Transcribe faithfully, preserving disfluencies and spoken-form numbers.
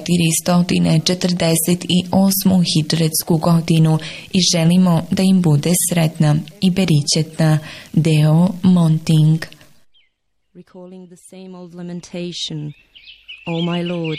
četiristo četrdeset osmu hidžretsku godinu i želimo da im bude sretna i beričetna. Deo Monting. Recalling the same old lamentation, O my Lord,